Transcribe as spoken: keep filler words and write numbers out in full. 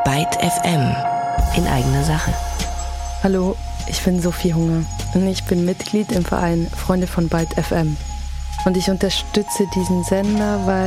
Byte F M in eigener Sache. Hallo, ich bin Sophie Hunger und ich bin Mitglied im Verein Freunde von Byte F M. Und ich unterstütze diesen Sender, weil